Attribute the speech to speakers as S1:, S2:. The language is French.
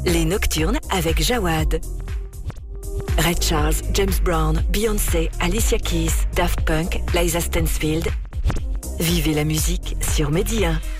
S1: Les Nocturnes avec Jawad. Ray Charles, James Brown, Beyoncé, Alicia Keys, Daft Punk, Liza Stansfield. Vivez la musique sur Medi 1.